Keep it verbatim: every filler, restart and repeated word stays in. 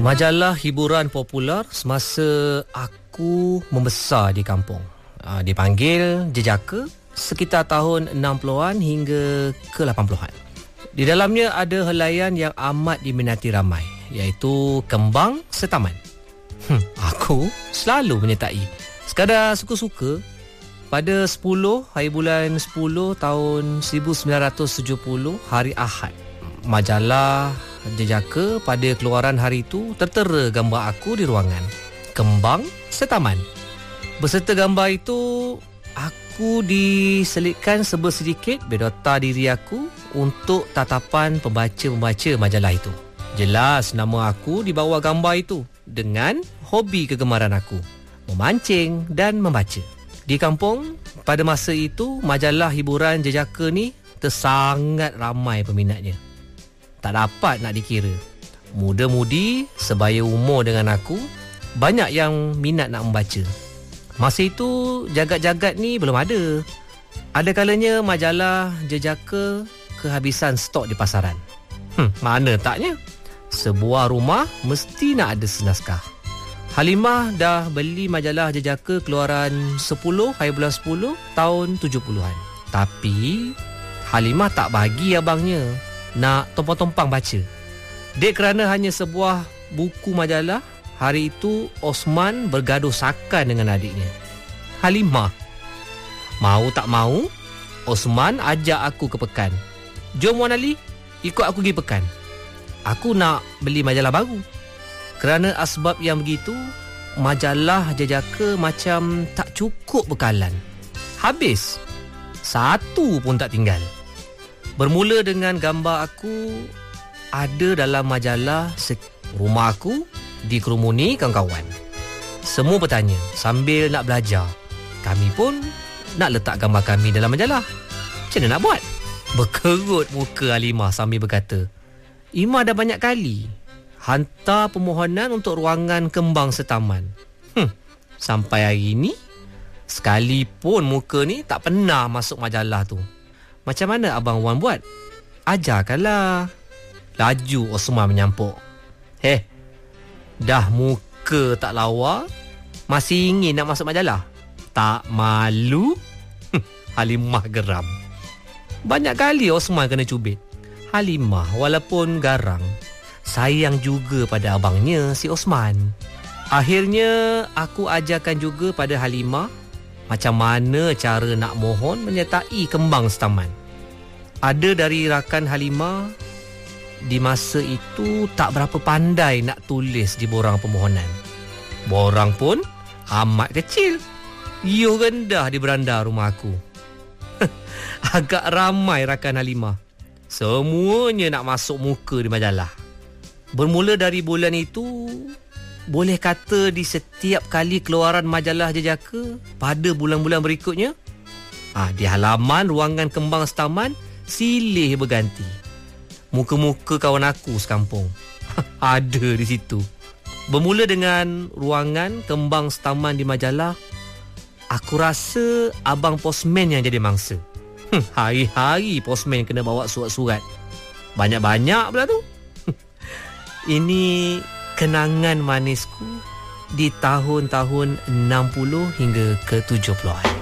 Majalah hiburan popular semasa aku membesar di kampung. Uh, dipanggil Jejaka sekitar tahun enam puluhan hingga ke lapan puluhan. Di dalamnya ada helaian yang amat diminati ramai, iaitu Kembang Setaman. Hmm, aku selalu menyertai. Sekadar suka-suka, pada sepuluh hari bulan sepuluh tahun seribu sembilan ratus tujuh puluh, hari Ahad, majalah Jejaka pada keluaran hari itu tertera gambar aku di ruangan. Kembang Setaman. Beserta gambar itu, aku diselitkan sebersedikit biodata diri aku untuk tatapan pembaca-pembaca majalah itu. Jelas nama aku di bawah gambar itu dengan hobi kegemaran aku, memancing dan membaca. Di kampung, pada masa itu, majalah hiburan Jejaka ni tersangat ramai peminatnya. Tak dapat nak dikira. Muda-mudi sebaya umur dengan aku, banyak yang minat nak membaca. Masa itu, jagat-jagat ni belum ada. Ada kalanya majalah Jejaka kehabisan stok di pasaran. Hmm, mana taknya? Sebuah rumah mesti nak ada senaskah. Halimah dah beli majalah Jejaka keluaran sepuluh hari bulan sepuluh tahun tujuh puluhan. Tapi Halimah tak bagi abangnya nak tompang-tompang baca. Dek kerana hanya sebuah buku majalah, hari itu Osman bergaduh sakan dengan adiknya. Halimah, mau tak mau, Osman ajak aku ke Pekan. Jom Wan Ali, ikut aku pergi Pekan. Aku nak beli majalah baru. Kerana asbab yang begitu, majalah Jejaka macam tak cukup bekalan. Habis. Satu pun tak tinggal. Bermula dengan gambar aku ada dalam majalah. Rumah aku dikerumuni kawan-kawan. Semua bertanya sambil nak belajar. Kami pun nak letak gambar kami dalam majalah. Macam mana nak buat? Berkerut muka Halimah sambil berkata, Ima dah banyak kali hantar permohonan untuk ruangan Kembang Setaman. Hmm, sampai hari ni, sekalipun muka ni tak pernah masuk majalah tu. Macam mana Abang Wan buat? Ajarkanlah. Laju Osman menyampuk. Heh, dah muka tak lawa, masih ingin nak masuk majalah? Tak malu? Halimah geram. Banyak kali Osman kena cubit. Halimah walaupun garang, sayang juga pada abangnya si Osman. Akhirnya aku ajarkan juga pada Halimah macam mana cara nak mohon menyertai Kembang Setaman. Ada dari rakan Halimah di masa itu tak berapa pandai nak tulis di borang permohonan. Borang pun amat kecil. Iuh rendah di beranda rumah aku. Agak ramai rakan Halimah. Semuanya nak masuk muka di majalah. Bermula dari bulan itu, boleh kata di setiap kali keluaran majalah Jejaka pada bulan-bulan berikutnya, ah, di halaman ruangan Kembang Setaman silih berganti. Muka-muka kawan aku sekampung ada di situ. Bermula dengan ruangan Kembang Setaman di majalah, aku rasa abang postman yang jadi mangsa. Hmm, hari-hari postman kena bawa surat-surat. Banyak-banyak pula tu. Ini kenangan manisku di tahun-tahun enam puluh hingga ke tujuh puluhan.